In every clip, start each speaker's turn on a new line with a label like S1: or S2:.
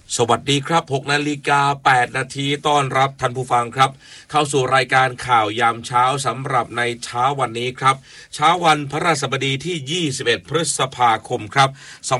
S1: สวัสดีครับ 6:08 นาทีต้อนรับท่านผู้ฟังครับเข้าสู่รายการข่าวยามเช้าสำหรับในเช้าวันนี้ครับเช้าวันพฤหัสบดีที่21พฤษภาคมครับ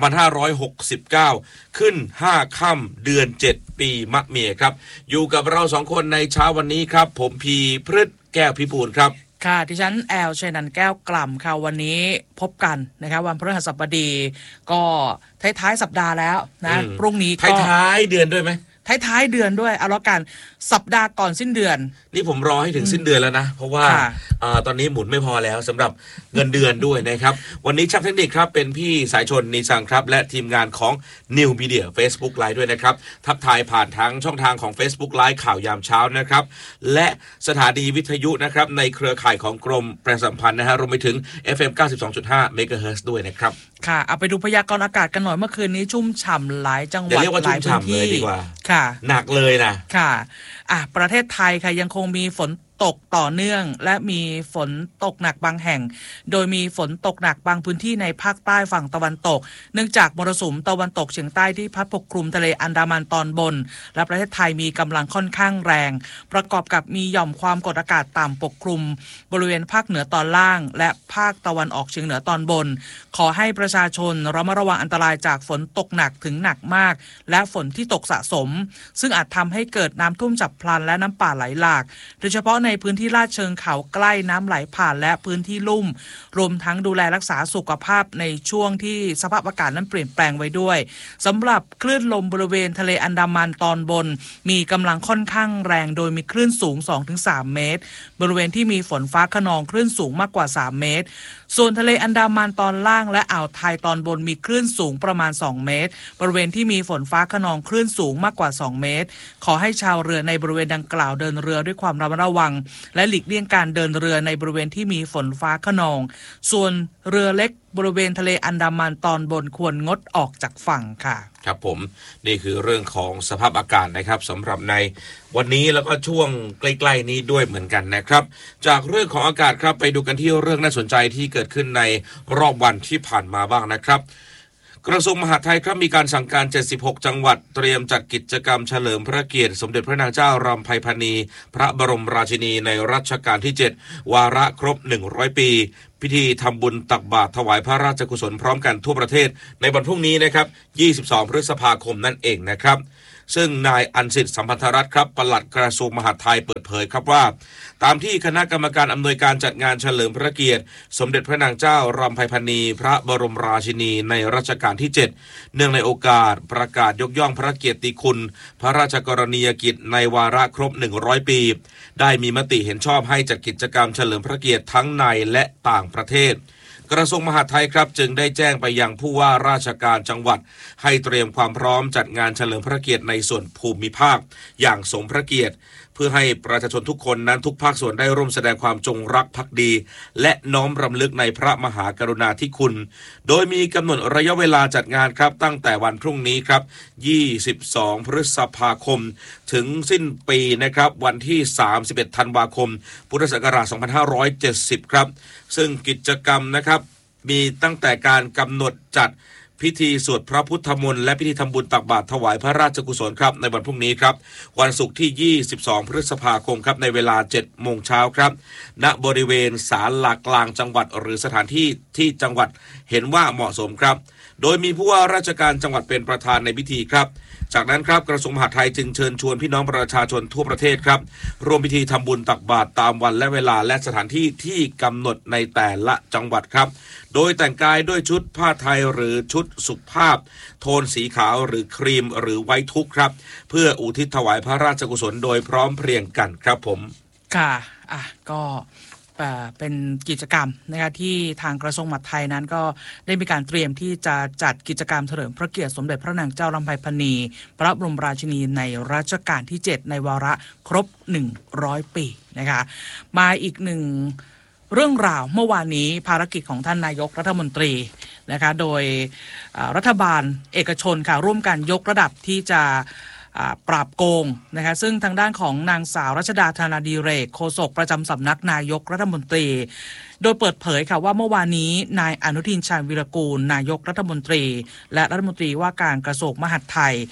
S1: 2569ขึ้น5ค่ำเดือน7ปีมะเมียครับอยู่กับเรา2คนในเช้าวันนี้ครับผมพีพฤษแก้วพิบูลครับ
S2: ค่ะดิฉันแอลชัยนันท์แก้วกล่ำค่ะวันนี้พบกันนะคะวันพฤหัสบดีก็ท้ายๆสัปดาห์แล้วนะพรุ่งนี้ก็
S1: ท้ายเดือนด้วยไหม
S2: ท้ายเดือนด้วยเอาละกันสัปดาห์ก่อนสิ้นเดือน
S1: นี่ผมรอให้ถึงสิ้นเดือนแล้วนะเพราะว่าตอนนี้หมุนไม่พอแล้วสำหรับเงินเดือนด้วยนะครับวันนี้ช่างเทคนิคครับเป็นพี่สายชนนิสังครับและทีมงานของ New Media Facebook Live ด้วยนะครับทักทายผ่านทั้งช่องทางของ Facebook Live ข่าวยามเช้านะครับและสถานีวิทยุนะครับในเครือข่ายของกรมประชาสัมพันธ์นะฮะรวมไปถึง FM 92.5 MHz ด้วยนะครับ
S2: ค่ะเอาไปดูพยากรณ์อากาศกันหน่อยเมื่อคืนนี้ชุ่มฉ่ำหลายจังหวัดหลายพื้นที่
S1: ค่ะหนักเลยนะ
S2: ค่ะประเทศไทยค่ะยังคงมีฝนตกต่อเนื่องและมีฝนตกหนักบางแห่งโดยมีฝนตกหนักบางพื้นที่ในภาคใต้ฝั่งตะวันตกเนื่องจากมรสุมตะวันตกเฉียงใต้ที่พัดปกคลุมทะเลอันดามันตอนบนและประเทศไทยมีกำลังค่อนข้างแรงประกอบกับมีหย่อมความกดอากาศต่ำปกคลุมบริเวณภาคเหนือตอนล่างและภาคตะวันออกเฉียงเหนือตอนบนขอให้ประชาชนระมัดระวังอันตรายจากฝนตกหนักถึงหนักมากและฝนที่ตกสะสมซึ่งอาจทำให้เกิดน้ำท่วมฉับพลันและน้ำป่าไหลหลากโดยเฉพาะในพื้นที่ลาดเชิงเขาใกล้น้ำไหลผ่านและพื้นที่ลุ่มรวมทั้งดูแลรักษาสุขภาพในช่วงที่สภาพอากาศนั้นเปลี่ยนแปลงไว้ด้วยสำหรับคลื่นลมบริเวณทะเลอันดามันตอนบนมีกำลังค่อนข้างแรงโดยมีคลื่นสูง 2-3 เมตรบริเวณที่มีฝนฟ้าคะนองคลื่นสูงมากกว่า3 เมตรส่วนทะเลอันดามันตอนล่างและอ่าวไทยตอนบนมีคลื่นสูงประมาณ2 เมตรบริเวณที่มีฝนฟ้าคะนองคลื่นสูงมากกว่า2 เมตรขอให้ชาวเรือในบริเวณดังกล่าวเดินเรือด้วยความระมัดระวังและหลีกเลี่ยงการเดินเรือในบริเวณที่มีฝนฟ้าคะนองส่วนเรือเล็กบริเวณทะเลอันดามันตอนบนควรงดออกจากฝั่งค่ะ
S1: ครับผมนี่คือเรื่องของสภาพอากาศนะครับสำหรับในวันนี้แล้วก็ช่วงใกล้ๆนี้ด้วยเหมือนกันนะครับจากเรื่องของอากาศครับไปดูกันที่เรื่องน่าสนใจที่เกิดขึ้นในรอบวันที่ผ่านมาบ้างนะครับกระทรวงมหาดไทยครับมีการสั่งการ76จังหวัดเตรียมจัดกิจกรรมเฉลิมพระเกียรติสมเด็จพระนางเจ้ารำไพพรรณีพระบรมราชินีในรัชกาลที่7วาระครบ100ปีพิธีทำบุญตักบาตรถวายพระราชกุศลพร้อมกันทั่วประเทศในวันพรุ่งนี้นะครับ22พฤษภาคมนั่นเองนะครับซึ่งนายอัญสิทธิ์สัมพันธรัตน์ครับปลัดกระทรวงมหาดไทยเปิดเผยครับว่าตามที่คณะกรรมการอำนวยการจัดงานเฉลิมพระเกียรติสมเด็จพระนางเจ้ารำไพพรรณีพระบรมราชินีในรัชกาลที่7เนื่องในโอกาสประกาศยกย่องพระเกียรติคุณพระราชกรณียกิจในวาระครบ100ปีได้มีมติเห็นชอบให้จัดกิจกรรมเฉลิมพระเกียรติทั้งในและต่างประเทศกระทรวงมหาดไทยครับจึงได้แจ้งไปยังผู้ว่าราชการจังหวัดให้เตรียมความพร้อมจัดงานเฉลิมพระเกียรติในส่วนภูมิภาคอย่างสมพระเกียรติเพื่อให้ประชาชนทุกคนนั้นทุกภาคส่วนได้ร่วมแสดงความจงรักภักดีและน้อมรำลึกในพระมหากรุณาธิคุณโดยมีกำหนดระยะเวลาจัดงานครับตั้งแต่วันพรุ่งนี้ครับ22พฤษภาคมถึงสิ้นปีนะครับวันที่31ธันวาคมพุทธศักราช2570ครับซึ่งกิจกรรมนะครับมีตั้งแต่การกำหนดจัดพิธีสวดพระพุทธมนต์และพิธีทำบุญตักบาตรถวายพระราชกุศลครับในวันพรุ่งนี้ครับวันศุกร์ที่22พฤษภาคมครับในเวลา 7 โมงเช้าครับณบริเวณศาลากลางจังหวัดหรือสถานที่ที่จังหวัดเห็นว่าเหมาะสมครับโดยมีผู้ว่าราชการจังหวัดเป็นประธานในพิธีครับจากนั้นครับกระทรวงมหาดไทยจึงเชิญชวนพี่น้องประชาชนทั่วประเทศครับร่วมพิธีทำบุญตักบาตรตามวันและเวลาและสถานที่ที่กำหนดในแต่ละจังหวัดครับโดยแต่งกายด้วยชุดผ้าไทยหรือชุดสุภาพโทนสีขาวหรือครีมหรือไว้ทุกข์ครับเพื่ออุทิศถวายพระราชกุศลโดยพร้อมเพรียงกันครับผม
S2: ค่ะก็เป็นกิจกรรมนะคะที่ทางกระทรวงมหาดไทยนั้นก็ได้มีการเตรียมที่จะจัดกิจกรรมเฉลิมพระเกียรติสมเด็จพระนางเจ้ารำไพพรรณีพระบรมราชินีในรัชกาลที่7ในวาระครบ100ปีนะคะมาอีกหนึ่งเรื่องราวเมื่อวานนี้ภารกิจของท่านนายกรัฐมนตรีนะคะโดยรัฐบาลเอกชนค่ะร่วมกันยกระดับที่จะปราบโกงนะคะซึ่งทางด้านของนางสาวรัชดาธนาดิเรกโฆษกประจำสำนักนายกรัฐมนตรีโดยเปิดเผยค่ะว่าเมื่อวานนี้นายอนุทินชาญวีรกูลนายกรัฐมนตรีและรัฐมนตรีว่าการกระทรวงมหาดไทย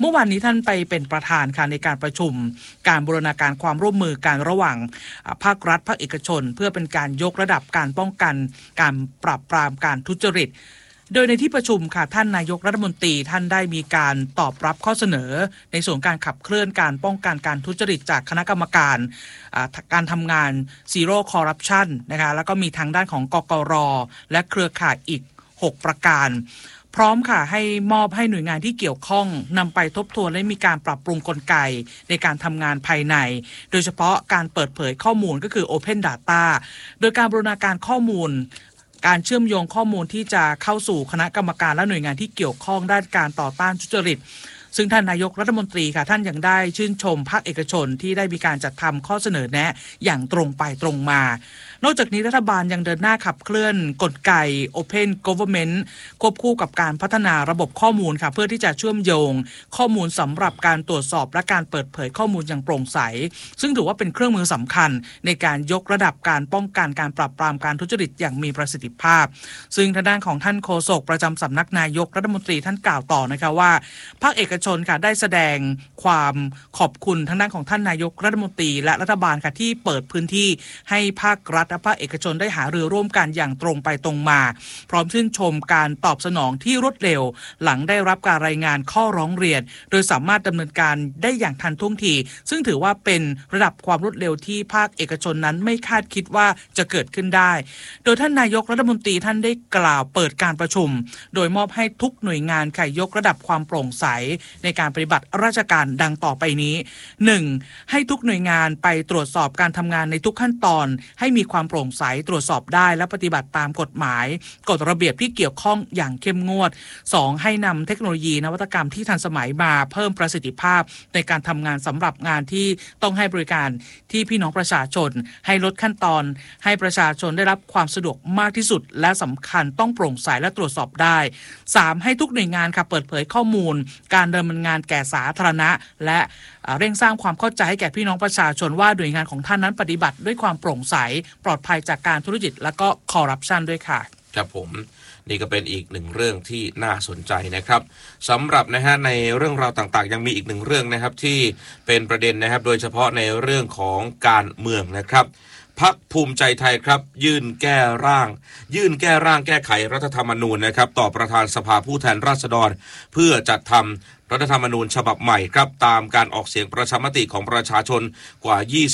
S2: เมื่อวานนี้ท่านไปเป็นประธานค่ะในการประชุมการบูรณาการความร่วมมือกันระหว่างภาครัฐภาคเอกชนเพื่อเป็นการยกระดับการป้องกันการปราบปรามการทุจริตโดยในที่ประชุมค่ะท่านนายกรัฐมนตรีท่านได้มีการตอบรับข้อเสนอในส่วนการขับเคลื่อนการป้องกันการทุจริตจากคณะกรรมการการทำงาน Zero Corruption นะคะแล้วก็มีทางด้านของกกร.และเครือข่ายอีก6ประการพร้อมค่ะให้มอบให้หน่วยงานที่เกี่ยวข้องนำไปทบทวนและมีการปรับปรุงกลไกในการทำงานภายในโดยเฉพาะการเปิดเผยข้อมูลก็คือ Open Data โดยการบูรณาการข้อมูลการเชื่อมโยงข้อมูลที่จะเข้าสู่คณะกรรมการและหน่วยงานที่เกี่ยวข้องด้านการต่อต้านทุจริตซึ่งท่านนายกรัฐมนตรีค่ะท่านยังได้ชื่นชมภาคเอกชนที่ได้มีการจัดทำข้อเสนอแนะอย่างตรงไปตรงมานอกจากนี้รัฐบาลยังเดินหน้าขับเคลื่อนกลไก Open Government ควบคู่กับการพัฒนาระบบข้อมูลค่ะเพื่อที่จะเชื่อมโยงข้อมูลสำหรับการตรวจสอบและการเปิดเผยข้อมูลอย่างโปร่งใสซึ่งถือว่าเป็นเครื่องมือสำคัญในการยกระดับการป้องกันการปราบปรามการทุจริตอย่างมีประสิทธิภาพซึ่งทางด้านของท่านโฆษกประจำสำนักนายกรัฐมนตรีท่านกล่าวต่อนะคะว่าภาคเอกชนค่ะได้แสดงความขอบคุณทางด้านของท่านนายกรัฐมนตรีและรัฐบาลค่ะที่เปิดพื้นที่ให้ภาครัฐและภาคเอกชนได้หารือร่วมกันอย่างตรงไปตรงมาพร้อมชื่นชมการตอบสนองที่รวดเร็วหลังได้รับการรายงานข้อร้องเรียนโดยสามารถดำเนินการได้อย่างทันท่วงทีซึ่งถือว่าเป็นระดับความรวดเร็วที่ภาคเอกชนนั้นไม่คาดคิดว่าจะเกิดขึ้นได้โดยท่านนายกรัฐมนตรีท่านได้กล่าวเปิดการประชุมโดยมอบให้ทุกหน่วยงานค่ะยกระดับความโปร่งใสในการปฏิบัติราชการดังต่อไปนี้ 1. ให้ทุกหน่วยงานไปตรวจสอบการทำงานในทุกขั้นตอนให้มีความโปร่งใสตรวจสอบได้และปฏิบัติตามกฎหมายกฎระเบียบที่เกี่ยวข้องอย่างเข้มงวด 2. ให้นำเทคโนโลยีนวัตกรรมที่ทันสมัยมาเพิ่มประสิทธิภาพในการทำงานสำหรับงานที่ต้องให้บริการที่พี่น้องประชาชนให้ลดขั้นตอนให้ประชาชนได้รับความสะดวกมากที่สุดและสำคัญต้องโปร่งใสและตรวจสอบได้ 3. ให้ทุกหน่วยงานค่ะเปิดเผยข้อมูลการดำเนินงานแก่สาธารณะและเร่งสร้างความเข้าใจให้แก่พี่น้องประชาชนว่าหน่วยงานของท่านนั้นปฏิบัติด้วยความโปร่งใสปลอดภัยจากการทุจริตและก็คอร์รัปชันด้วยค่ะ
S1: ครับผมนี่ก็เป็นอีกหนึ่งเรื่องที่น่าสนใจนะครับสำหรับนะฮะในเรื่องราวต่างๆยังมีอีกหนึ่งเรื่องนะครับที่เป็นประเด็นนะครับโดยเฉพาะในเรื่องของการเมืองนะครับพรรคภูมิใจไทยครับยื่นแก้ร่างแก้ไขรัฐธรรมนูญนะครับต่อประธานสภาผู้แทนราษฎรเพื่อจัดทำรัฐธรรมนูญฉบับใหม่ครับตามการออกเสียงประชามติของประชาชนกว่า